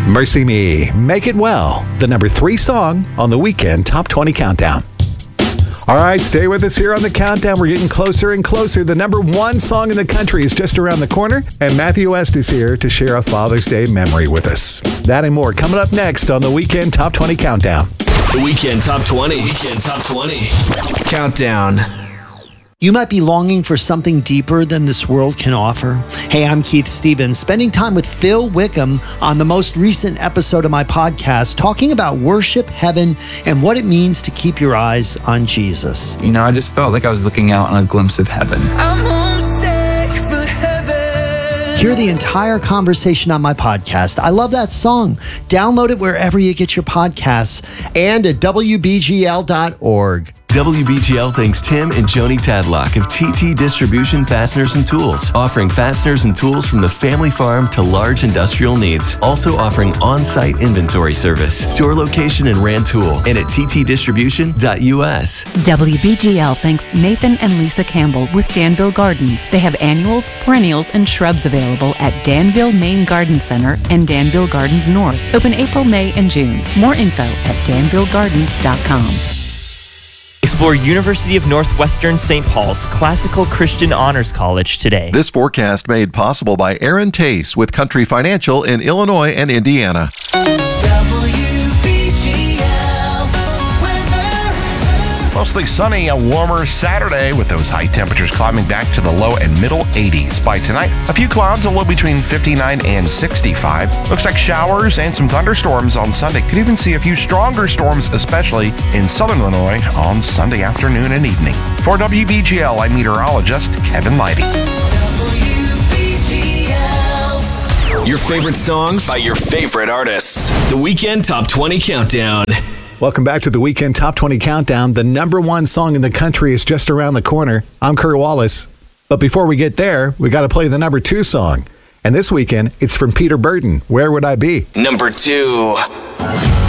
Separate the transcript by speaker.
Speaker 1: Mercy Me, Make It Well, the number 3 song on the Weekend Top 20 Countdown. All right, stay with us here on the countdown. We're getting closer and closer. The number 1 song in the country is just around the corner, and Matthew West is here to share a Father's Day memory with us. That and more coming up next on the Weekend Top 20 Countdown.
Speaker 2: The Weekend Top 20. Weekend Top 20. Countdown.
Speaker 3: You might be longing for something deeper than this world can offer. Hey, I'm Keith Stevens, spending time with Phil Wickham on the most recent episode of my podcast, talking about worship, heaven, and what it means to keep your eyes on Jesus.
Speaker 4: You know, I just felt like I was looking out on a glimpse of heaven.
Speaker 5: I'm homesick for heaven.
Speaker 3: Hear the entire conversation on my podcast. I love that song. Download it wherever you get your podcasts and at WBGL.org.
Speaker 6: WBGL thanks Tim and Joni Tadlock of TT Distribution Fasteners and Tools, offering fasteners and tools from the family farm to large industrial needs. Also offering on-site inventory service, store location in Rantoul, and at ttdistribution.us.
Speaker 7: WBGL thanks Nathan and Lisa Campbell with Danville Gardens. They have annuals, perennials, and shrubs available at Danville Main Garden Center and Danville Gardens North. Open April, May, and June. More info at danvillegardens.com.
Speaker 8: Explore University of Northwestern St. Paul's Classical Christian Honors College today.
Speaker 9: This forecast made possible by Aaron Tace with Country Financial in Illinois and Indiana.
Speaker 10: Mostly sunny, a warmer Saturday with those high temperatures climbing back to the low and middle 80s. By tonight, a few clouds, a low between 59 and 65. Looks like showers and some thunderstorms on Sunday. Could even see a few stronger storms, especially in southern Illinois on Sunday afternoon and evening. For WBGL, I'm meteorologist Kevin Leidy.
Speaker 2: Your favorite songs by your favorite artists. The Weekend Top 20 Countdown.
Speaker 1: Welcome back to the Weekend Top 20 Countdown. The number 1 song in the country is just around the corner. I'm Kurt Wallace. But before we get there, we got to play the number 2 song. And this weekend, it's from Peter Burton, Where Would I Be?
Speaker 2: Number 2.